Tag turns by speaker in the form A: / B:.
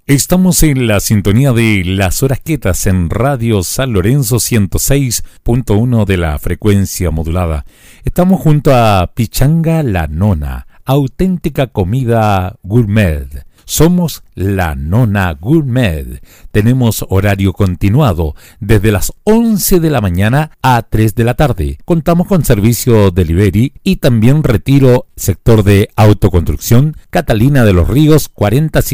A: Estamos en la sintonía de Las Horas Quietas en Radio San Lorenzo 106.1 de la frecuencia modulada. Estamos junto a Pichanga La Nona, auténtica comida gourmet. Somos La Nona Gourmet. Tenemos horario continuado desde las 11 de la mañana a 3 de la tarde. Contamos con servicio delivery y también retiro, sector de autoconstrucción, Catalina de los Ríos 40